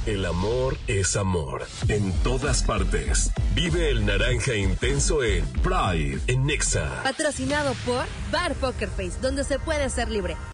El amor es amor. En todas partes. Vive el naranja intenso en Pride, en Nexa. Patrocinado por Bar Poker Face, donde se puede ser libre.